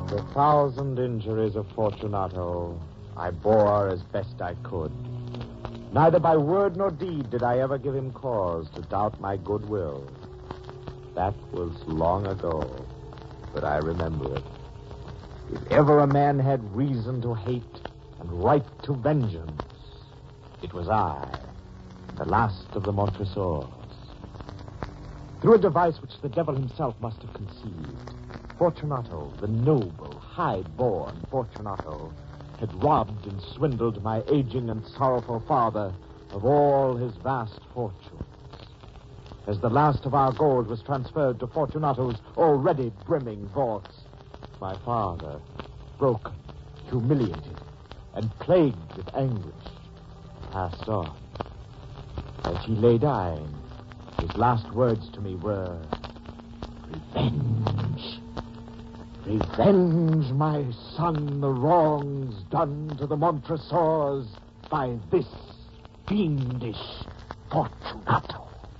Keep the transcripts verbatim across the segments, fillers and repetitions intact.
The thousand injuries of Fortunato I bore as best I could. Neither by word nor deed did I ever give him cause to doubt my goodwill. That was long ago, but I remember it. If ever a man had reason to hate and right to vengeance, it was I, the last of the Montresors. Through a device which the devil himself must have conceived, Fortunato, the noble, high-born Fortunato, had robbed and swindled my aging and sorrowful father of all his vast fortunes. As the last of our gold was transferred to Fortunato's already brimming vaults, my father, broken, humiliated, and plagued with anguish, passed on. As he lay dying, his last words to me were, "Revenge. Revenge, my son, the wrongs done to the Montresors by this fiendish Fortunato."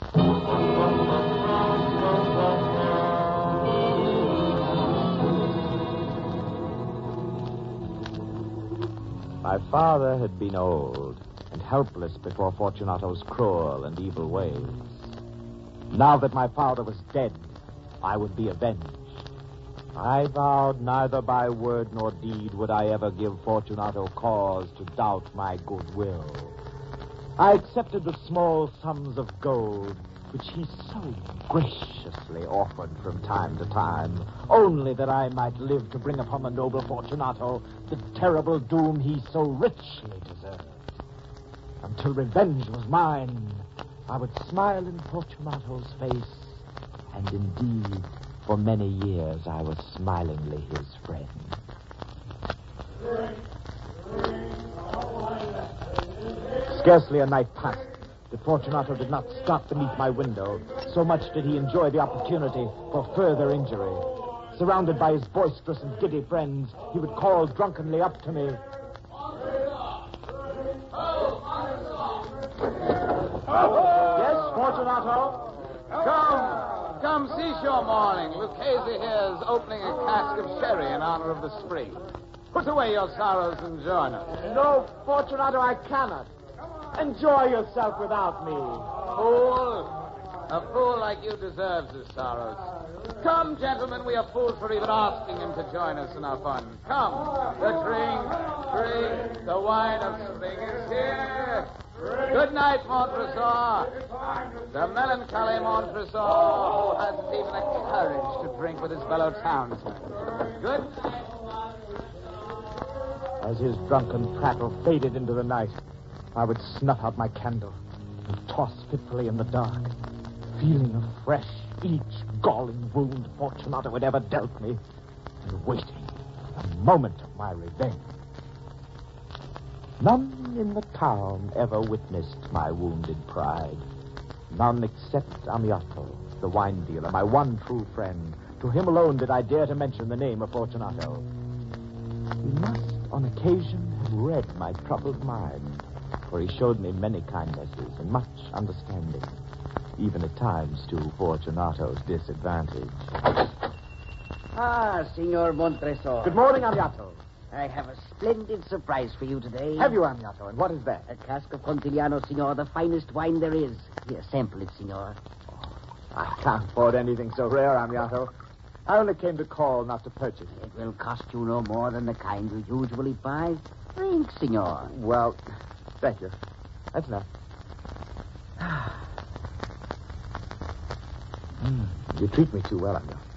My father had been old and helpless before Fortunato's cruel and evil ways. Now that my father was dead, I would be avenged. I vowed neither by word nor deed would I ever give Fortunato cause to doubt my goodwill. I accepted the small sums of gold which he so graciously offered from time to time, only that I might live to bring upon the noble Fortunato the terrible doom he so richly deserved. Until revenge was mine, I would smile in Fortunato's face, and indeed, for many years, I was smilingly his friend. Scarcely a night passed that Fortunato did not stop beneath my window. So much did he enjoy the opportunity for further injury. Surrounded by his boisterous and giddy friends, he would call drunkenly up to me. Yes, Fortunato? Come, come, cease your mourning. Lucchese here is opening a cask of sherry in honor of the spring. Put away your sorrows and join us. No, Fortunato, I cannot. Enjoy yourself without me. Fool. A fool like you deserves his sorrows. Come, gentlemen, we are fools for even asking him to join us in our fun. Come, the drink, drink, the wine of spring is here. Good night, Montresor. The melancholy Montresor hasn't even the courage to drink with his fellow townsmen. Good night. As his drunken prattle faded into the night, I would snuff out my candle and toss fitfully in the dark, feeling afresh each galling wound Fortunato had ever dealt me, and waiting for the moment of my revenge. None in the town ever witnessed my wounded pride. None except Amiato, the wine dealer, my one true friend. To him alone did I dare to mention the name of Fortunato. He must, on occasion, have read my troubled mind, for he showed me many kindnesses and much understanding, even at times to Fortunato's disadvantage. Ah, Signor Montresor. Good morning, Amiato. I have a splendid surprise for you today. Have you, Amiato? And what is that? A cask of Contigliano, Signor, the finest wine there is. Here, sample it, Signor. I can't afford anything so rare, Amiato. I only came to call, not to purchase. It will cost you no more than the kind you usually buy. Drink, Signor. Well, thank you. That's enough. mm, you treat me too well, Amiato.